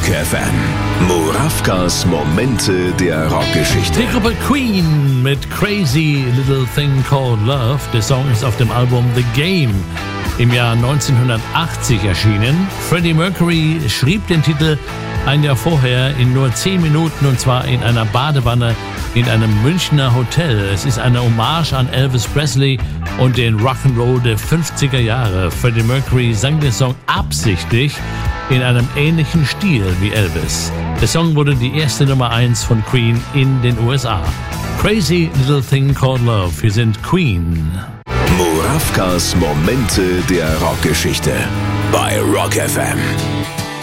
Rock FM. Murawkas Momente der Rockgeschichte. Die Gruppe Queen mit Crazy Little Thing Called Love. Der Song ist auf dem Album The Game im Jahr 1980 erschienen. Freddie Mercury schrieb den Titel ein Jahr vorher in nur 10 Minuten, und zwar in einer Badewanne in einem Münchner Hotel. Es ist eine Hommage an Elvis Presley und den Rock'n'Roll der 50er Jahre. Freddie Mercury sang den Song absichtlich in einem ähnlichen Stil wie Elvis. Der Song wurde die erste Nummer 1 von Queen in den USA. Crazy Little Thing Called Love. Wir sind Queen. Murawkas Momente der Rockgeschichte bei Rock FM.